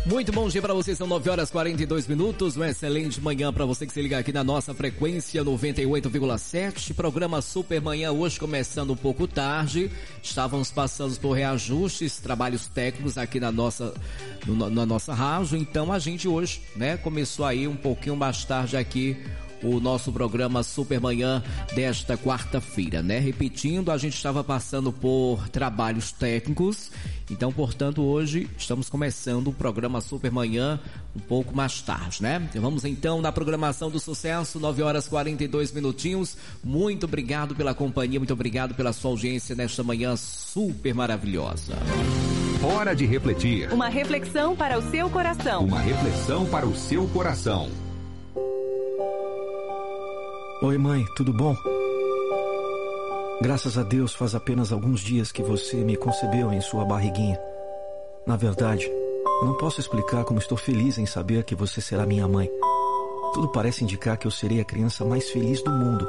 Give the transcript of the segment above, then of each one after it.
Muito bom dia para vocês, são 9 horas e 42 minutos, uma excelente manhã para você que se liga aqui na nossa frequência 98,7, programa Super Manhã hoje começando um pouco tarde, estávamos passando por reajustes, trabalhos técnicos aqui na nossa rádio, então a gente hoje, né, começou aí um pouquinho mais tarde aqui o nosso programa Super Manhã desta quarta-feira, né? Repetindo, a gente estava passando por trabalhos técnicos, então, portanto, hoje estamos começando o programa Super Manhã um pouco mais tarde, né? Vamos então na programação do sucesso, 9 horas e 42 minutinhos. Muito obrigado pela companhia, muito obrigado pela sua audiência nesta manhã super maravilhosa. Hora de refletir. Uma reflexão para o seu coração. Uma reflexão para o seu coração. Oi, mãe, tudo bom? Graças a Deus faz apenas alguns dias que você me concebeu em sua barriguinha. Na verdade, eu não posso explicar como estou feliz em saber que você será minha mãe. Tudo parece indicar que eu serei a criança mais feliz do mundo.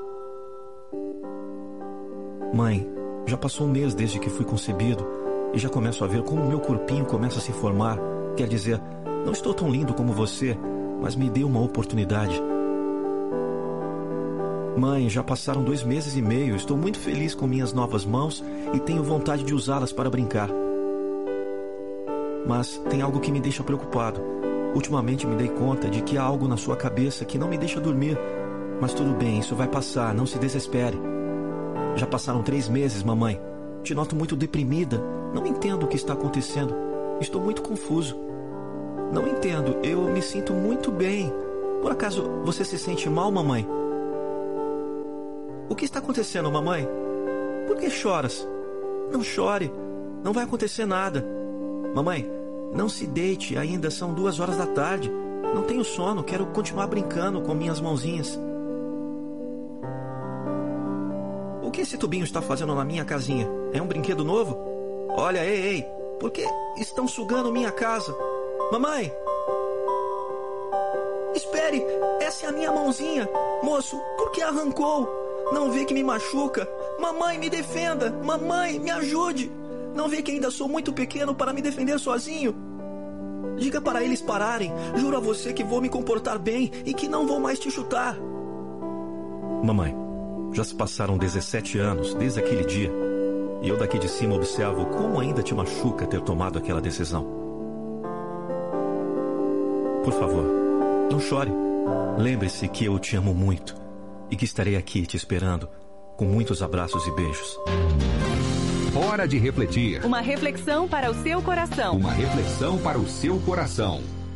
Mãe, já passou um mês desde que fui concebido e já começo a ver como meu corpinho começa a se formar. Quer dizer, não estou tão lindo como você, mas me dê uma oportunidade. Mãe, já passaram 2 meses e meio, estou muito feliz com minhas novas mãos e tenho vontade de usá-las para brincar. Mas tem algo que me deixa preocupado. Ultimamente me dei conta de que há algo na sua cabeça que não me deixa dormir. Mas tudo bem, isso vai passar, não se desespere. Já passaram 3 meses, mamãe. Te noto muito deprimida. Não entendo o que está acontecendo. Estou muito confuso. Não entendo, eu me sinto muito bem. Por acaso você se sente mal, mamãe? O que está acontecendo, mamãe? Por que choras? Não chore. Não vai acontecer nada. Mamãe, não se deite. Ainda são 2 horas da tarde. Não tenho sono. Quero continuar brincando com minhas mãozinhas. O que esse tubinho está fazendo na minha casinha? É um brinquedo novo? Olha, ei. Por que estão sugando minha casa? Mamãe! Espere! Essa é a minha mãozinha. Moço, por que arrancou? Não vê que me machuca? Mamãe, me defenda! Mamãe, me ajude! Não vê que ainda sou muito pequeno para me defender sozinho? Diga para eles pararem. Juro a você que vou me comportar bem e que não vou mais te chutar. Mamãe, já se passaram 17 anos desde aquele dia. E eu daqui de cima observo como ainda te machuca ter tomado aquela decisão. Por favor, não chore. Lembre-se que eu te amo muito. E que estarei aqui te esperando, com muitos abraços e beijos. Hora de refletir. Uma reflexão para o seu coração. Uma reflexão para o seu coração.